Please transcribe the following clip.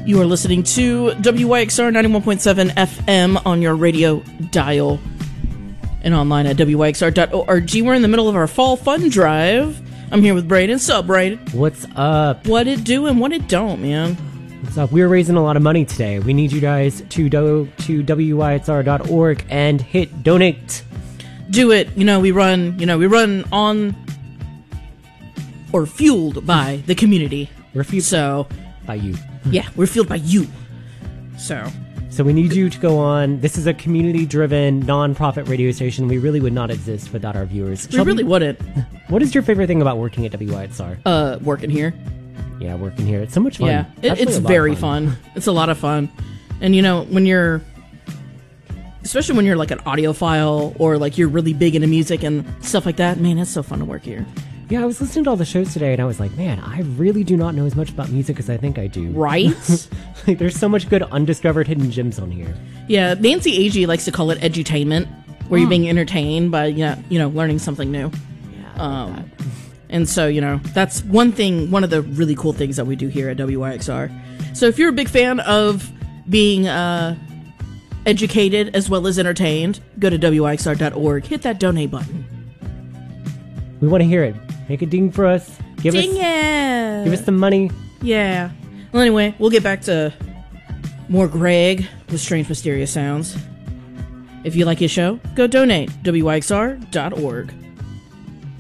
You are listening to WYXR 91.7 FM on your radio dial and online at WYXR.org. We're in the middle of our fall fun drive. I'm here with Braden. Sup, Braden? What's up? What it do and what it don't, man? What's up? We're raising a lot of money today. We need you guys to go to WYXR.org and hit donate. Do it. We run on or fueled by the community. We're fueled by you. Yeah, we're fueled by you. So we need you to go on. This is a community-driven, non-profit radio station. We really would not exist without our viewers. We really wouldn't. What is your favorite thing about working at WYXR? Working here. Yeah, working here. It's so much fun. Yeah, it's very fun. It's a lot of fun. And especially when you're like an audiophile or like you're really big into music and stuff like that, man, it's so fun to work here. Yeah, I was listening to all the shows today, and I was like, man, I really do not know as much about music as I think I do. Right? Like, there's so much good undiscovered hidden gems on here. Yeah, Nancy Agee likes to call it edutainment, where you're being entertained by, learning something new. Yeah, and so, that's one of the really cool things that we do here at WYXR. So if you're a big fan of being educated as well as entertained, go to WYXR.org, hit that donate button. We want to hear it. Make a ding for us. Give us some money. Yeah. Well, anyway, we'll get back to more Greg with Strange Mysterious Sounds. If you like his show, go donate. WYXR.org.